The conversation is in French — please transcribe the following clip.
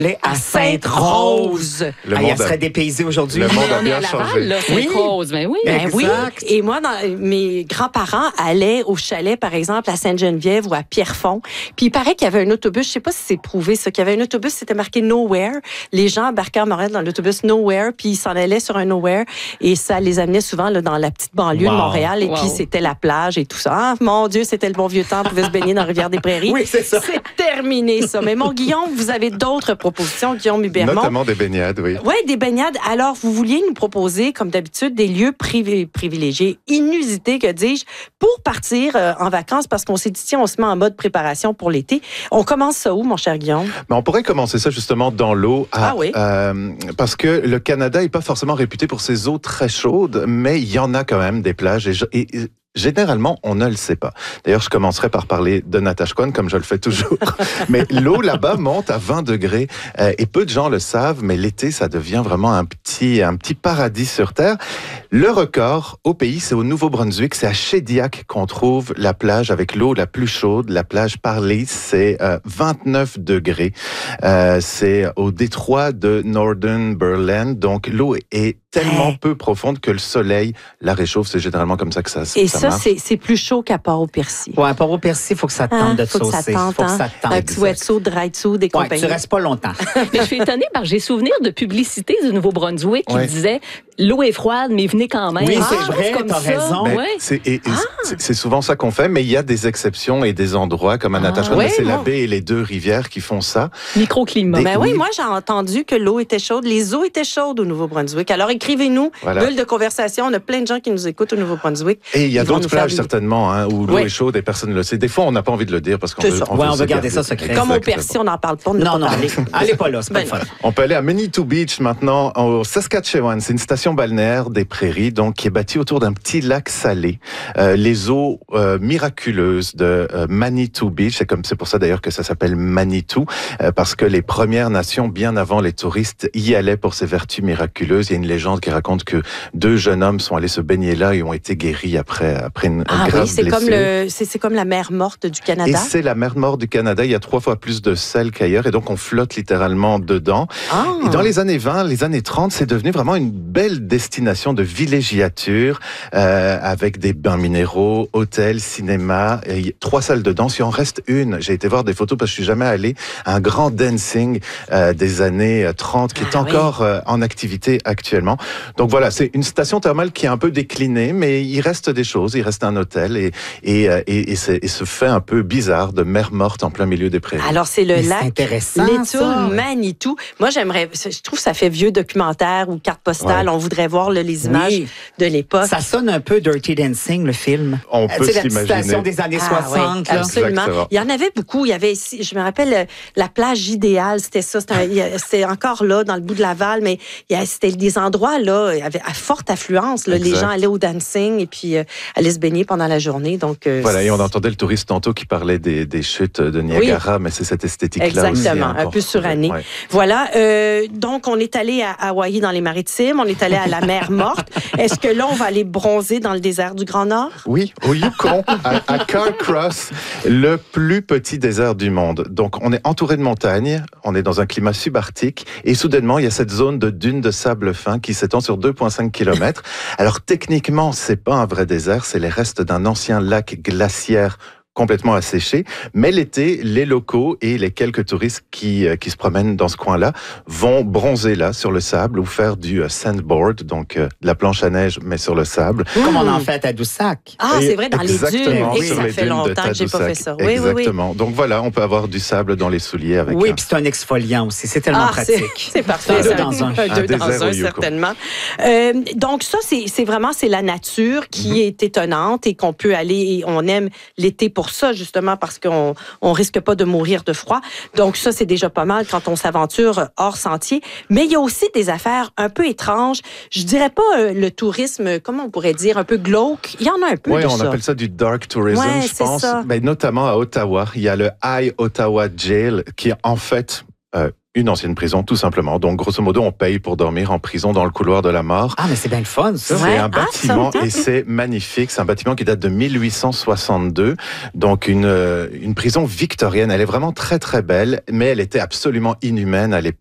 à Sainte-Rose. Il serait dépaysé aujourd'hui. Le monde a On est bien à Laval, changé. là, Sainte-Rose. Mais oui. Ben oui. Exact. Et moi, mes grands-parents allaient au chalet, par exemple, à Sainte-Geneviève ou à Pierrefonds. Puis il paraît qu'il y avait un autobus, je sais pas si c'est prouvé ça, qu'il y avait un autobus, c'était marqué Nowhere. Les gens embarquaient à Montréal dans l'autobus Nowhere, puis ils s'en allaient sur un Nowhere. Et ça les amenait souvent là, dans la petite banlieue de Montréal. Et puis c'était la plage et tout ça. Ah, mon Dieu, c'était le bon vieux temps. On pouvait se baigner dans la Rivière-des-Prairies. Oui, c'est ça. C'est terminé, ça. Mais mon Guillaume, vous avez d'autres propositions, Guillaume Hubermont. Notamment des baignades, oui. Oui, des baignades. Alors, vous vouliez nous proposer, comme d'habitude, des lieux privilégiés, inusités, que dis-je, pour partir en vacances, parce qu'on s'est dit, tiens, on se met en mode préparation pour l'été. On commence ça où, mon cher Guillaume? Mais on pourrait commencer ça justement dans l'eau. Oui. Parce que le Canada n'est pas forcément réputé pour ses eaux très chaudes, mais il y en a quand même des plages. Et généralement, on ne le sait pas. D'ailleurs, je commencerai par parler de Natashquan, comme je le fais toujours. Mais l'eau là-bas monte à 20 degrés. Et peu de gens le savent, mais l'été, ça devient vraiment un petit paradis sur Terre. Le record au pays, c'est au Nouveau-Brunswick. C'est à Shediac qu'on trouve la plage avec l'eau la plus chaude. La plage Parleys, c'est 29 degrés. C'est au détroit de Northumberland. Donc, l'eau est tellement peu profonde que le soleil la réchauffe. C'est généralement comme ça que ça Et ça marche. c'est plus chaud qu'à Port-au-Percy. Ouais, à Port-au-Percy, il faut que ça tente de te faut que saucer. ça tente, Faut que ça tente. Un petit wetsuit, dry-suit, des Ouais, compagnies. tu restes pas longtemps. Mais je suis étonnée parce que j'ai souvenir de publicité du Nouveau-Brunswick qui Ouais. disait l'eau est froide, mais venez quand même. Oui, c'est Ah, vrai, comme t'as ça. raison. Ben, Ouais. c'est souvent ça qu'on fait, mais il y a des exceptions et des endroits comme à Natashquan, oui, mais c'est la moi. baie et les deux rivières qui font ça. Microclimat. Des- Ben oui, oui. moi, j'ai entendu que l'eau était chaude. Les eaux étaient chaudes au Nouveau-Brunswick. Alors, écrivez-nous, Voilà. bulle de conversation. On a plein de gens qui nous écoutent au Nouveau-Brunswick. Et il y a Ils vont d'autres nous faire plages, du- certainement, hein, où l'eau Oui. est chaude et personne ne le sait. Des fois, on n'a pas envie de le dire parce qu'on C'est veut, ça. Ouais, on se veut garder ça secret. Comme au Exactement. Percy, on n'en parle pas. On ne Non, peut non, pas parler. allez pas là, c'est pas Ben le fun. On peut aller à Manitou Beach maintenant, au Saskatchewan. C'est une station balnéaire des prairies, donc qui est bâtie autour d'un petit lac salé. Les eaux miraculeuses de Manitou Beach, c'est pour ça d'ailleurs que ça s'appelle Manitou, parce que les Premières Nations, bien avant les touristes, y allaient pour ces vertus miraculeuses. Il y a une légende qui raconte que 2 jeunes hommes sont allés se baigner là et ont été guéris après une Ah grave oui, c'est blessure. comme, c'est comme la mer morte du Et Canada. c'est la mer Morte du Canada. Il y a 3 fois plus de sel qu'ailleurs et donc on flotte littéralement dedans. Ah. Et dans les années 20, les années 30, c'est devenu vraiment une belle destination de villégiature avec des bains minéraux, hôtels, cinéma, et 3 salles de danse. Il en reste une. J'ai été voir des photos parce que je suis jamais allé à un grand dancing des années 30 qui est encore en activité actuellement. Donc voilà, c'est une station thermale qui est un peu déclinée, mais il reste des choses. Il reste un hôtel et ce fait un peu bizarre de mer morte en plein milieu des prairies. Alors, c'est le Mais c'est lac intéressant, ça. Little Manitou. Moi, je trouve que ça fait vieux documentaire ou carte postale. Ouais. On voudrait voir là, les images Oui. de l'époque. Ça sonne un peu Dirty Dancing, le film. On peut Tu sais, la petite s'imaginer. station des années 60. oui, là. absolument. Exactement. Il y en avait beaucoup. Il y avait ici, je me rappelle, la plage idéale, c'était ça. C'était encore là, dans le bout de Laval, mais c'était des endroits là, à forte affluence. Là, les Exact. gens allaient au dancing et puis allaient se baigner pendant la journée. Donc, Voilà, et on entendait le touriste tantôt qui parlait des chutes de Niagara, mais c'est cette esthétique-là aussi. exactement, hein, un qu'on peu retrouve. suranné. Ouais. Voilà. Donc, on est allé à Hawaï dans les Maritimes. On est allé à la mer Morte. Est-ce que là, on va aller bronzer dans le désert du Grand Nord? Oui, au Yukon, à Carcross, le plus petit désert du monde. Donc, on est entouré de montagnes, on est dans un climat subarctique, et soudainement, il y a cette zone de dunes de sable fin qui s'étend sur 2,5 km. Alors, techniquement, c'est pas un vrai désert, c'est les restes d'un ancien lac glaciaire complètement asséché, mais l'été, les locaux et les quelques touristes qui se promènent dans ce coin-là vont bronzer là, sur le sable, ou faire du sandboard, donc de la planche à neige, mais sur le sable. Comme on en fait à Tadoussac. Ah, Et c'est vrai, dans les dunes. exactement, Et sur ça les fait dunes de longtemps que j'ai pas fait Tadoussac. ça. Oui, oui, oui. Exactement. Donc voilà, on peut avoir du sable dans les souliers avec Oui, un- puis c'est un exfoliant aussi. C'est tellement pratique. C'est parfait. Deux ça. dans un. Deux dans désert un, au Yukon. certainement. Donc ça, c'est vraiment la nature qui est étonnante et qu'on peut aller, et on aime l'été pour ça, justement, parce qu'on risque pas de mourir de froid. Donc ça, c'est déjà pas mal quand on s'aventure hors sentier. Mais il y a aussi des affaires un peu étranges. Je dirais pas le tourisme, comment on pourrait dire, un peu glauque. Il y en a un peu Oui, de on ça. appelle ça du dark tourism, Ouais, je c'est pense. ça. Mais notamment à Ottawa, il y a le High Ottawa Jail qui est en fait Une ancienne prison, tout simplement. Donc, grosso modo, on paye pour dormir en prison dans le couloir de la mort. Ah, mais c'est bien le fun, ça. C'est Ouais. un bâtiment et c'est magnifique. C'est un bâtiment qui date de 1862. Donc, une prison victorienne. Elle est vraiment très, très belle, mais elle était absolument inhumaine à l'époque.